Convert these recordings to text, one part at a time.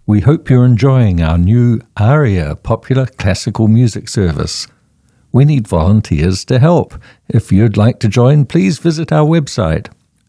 We hope you're enjoying our new ARIA popular classical music service. We need volunteers to help. If you'd like to join, please visit our website,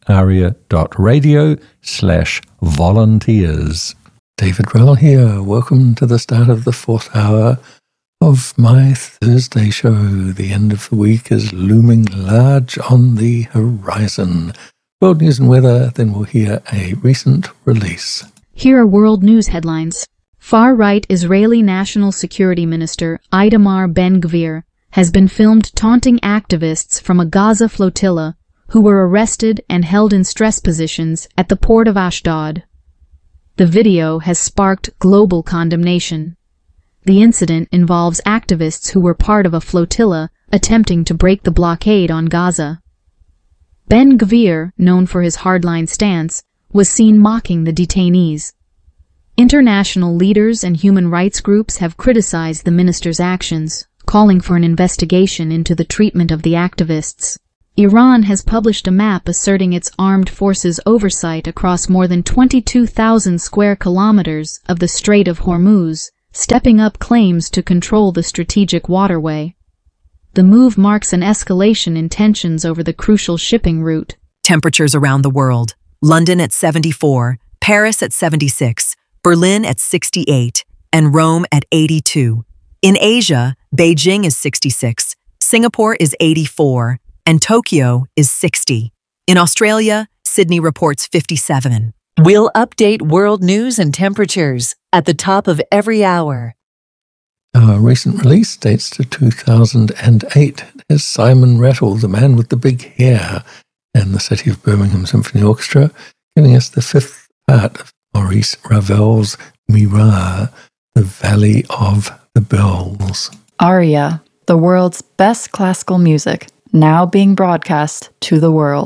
aria.radio/volunteers. David Rell here. Welcome to the start of the fourth hour of my Thursday show. The end of the week is looming large on the horizon. World news and weather, then we'll hear a recent release. Here are world news headlines. Far-right Israeli National Security Minister Itamar Ben-Gvir has been filmed taunting activists from a Gaza flotilla who were arrested and held in stress positions at the port of Ashdod. The video has sparked global condemnation. The incident involves activists who were part of a flotilla attempting to break the blockade on Gaza. Ben-Gvir, known for his hardline stance, was seen mocking the detainees. International leaders and human rights groups have criticized the minister's actions, calling for an investigation into the treatment of the activists. Iran has published a map asserting its armed forces' oversight across more than 22,000 square kilometers of the Strait of Hormuz, stepping up claims to control the strategic waterway. The move marks an escalation in tensions over the crucial shipping route. Temperatures around the world. London at 74, Paris at 76, Berlin at 68, and Rome at 82. In Asia, Beijing is 66, Singapore is 84, and Tokyo is 60. In Australia, Sydney reports 57. We'll update world news and temperatures at the top of every hour. Our recent release dates to 2008. Here's Simon Rattle, the man with the big hair, and the City of Birmingham Symphony Orchestra, giving us the fifth part of Maurice Ravel's Miroir, The Valley of the Bells. ARIA, the world's best classical music, now being broadcast to the world.